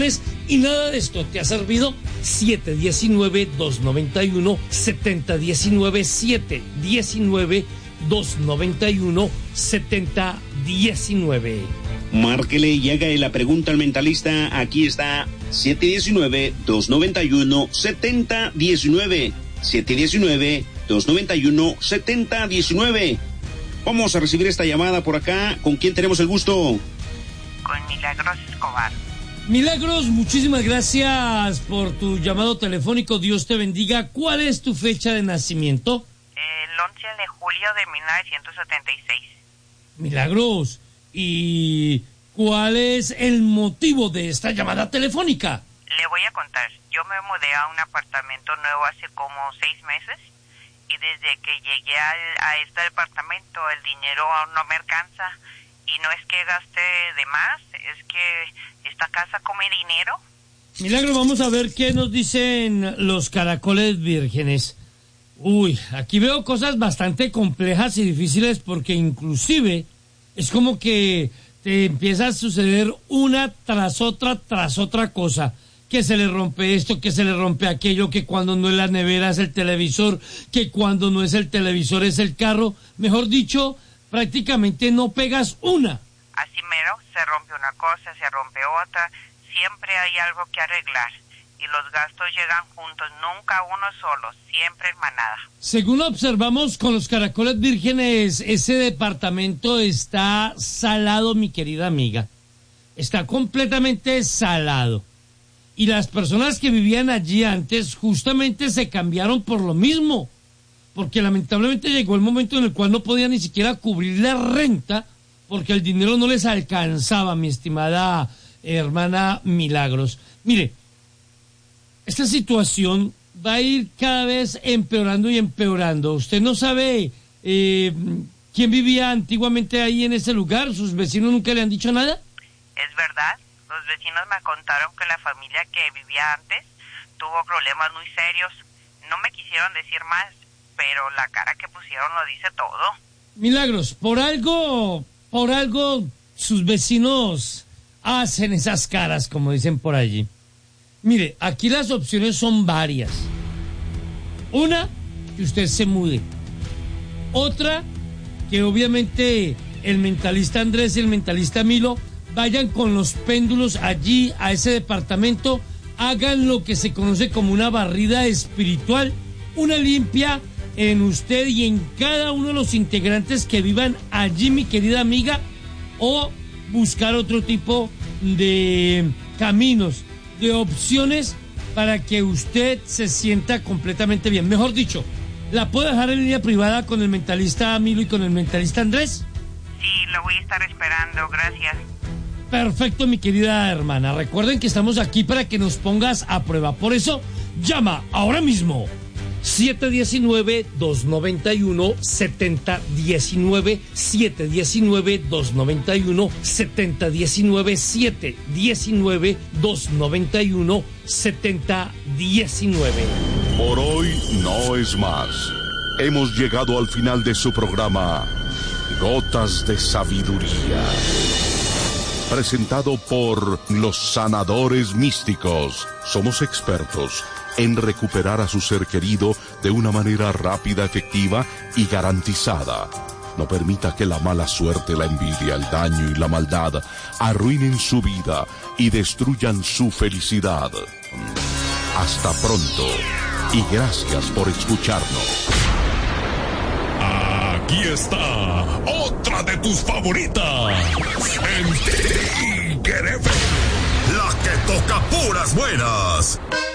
opciones y nada de esto te ha servido. 719-291-7019, 719-291-7019. Márquele y hágale la pregunta al mentalista. Aquí está, 719-291-7019, 719-291-7019. Vamos a recibir esta llamada por acá. ¿Con quién tenemos el gusto? Con Milagros Escobar. Milagros, muchísimas gracias por tu llamado telefónico. Dios te bendiga. ¿Cuál es tu fecha de nacimiento? El 11 de julio de 1976. Milagros, ¿y cuál es el motivo de esta llamada telefónica? Le voy a contar. Yo me mudé a un apartamento nuevo hace como 6 meses y desde que llegué a este departamento el dinero no me alcanza. Y no es que gaste de más, es que esta casa come dinero. Milagro, vamos a ver qué nos dicen los caracoles vírgenes. Uy, aquí veo cosas bastante complejas y difíciles porque inclusive es como que te empieza a suceder una tras otra cosa. Que se le rompe esto, que se le rompe aquello, que cuando no es la nevera es el televisor, que cuando no es el televisor es el carro. Mejor dicho, prácticamente no pegas una. Así mero, se rompe una cosa, se rompe otra, siempre hay algo que arreglar. Y los gastos llegan juntos, nunca uno solo, siempre en manada. Según observamos con los caracoles vírgenes, ese departamento está salado, mi querida amiga. Está completamente salado. Y las personas que vivían allí antes justamente se cambiaron por lo mismo. Porque lamentablemente llegó el momento en el cual no podían ni siquiera cubrir la renta porque el dinero no les alcanzaba, mi estimada hermana Milagros. Mire, esta situación va a ir cada vez empeorando y empeorando. Usted no sabe quién vivía antiguamente ahí en ese lugar. ¿Sus vecinos nunca le han dicho nada? Es verdad, los vecinos me contaron que la familia que vivía antes tuvo problemas muy serios. No me quisieron decir más, pero la cara que pusieron lo dice todo. Milagros, por algo sus vecinos hacen esas caras, como dicen por allí. Mire, aquí las opciones son varias. Una, que usted se mude. Otra, que obviamente el mentalista Andrés y el mentalista Milo vayan con los péndulos allí a ese departamento, hagan lo que se conoce como una barrida espiritual, una limpia en usted y en cada uno de los integrantes que vivan allí, mi querida amiga, o buscar otro tipo de caminos, de opciones para que usted se sienta completamente bien. Mejor dicho, ¿la puedo dejar en línea privada con el mentalista Milo y con el mentalista Andrés? Sí, lo voy a estar esperando, gracias. Perfecto, mi querida hermana. Recuerden que estamos aquí para que nos pongas a prueba. Por eso, llama ahora mismo. 719-291-7019, 719-291-7019, 719-291-7019. Por hoy no es más. Hemos llegado al final de su programa Gotas de Sabiduría, presentado por los sanadores místicos. Somos expertos en recuperar a su ser querido de una manera rápida, efectiva y garantizada. No permita que la mala suerte, la envidia, el daño y la maldad arruinen su vida y destruyan su felicidad. Hasta pronto y gracias por escucharnos. Aquí está otra de tus favoritas. En Tigre, la que toca puras buenas.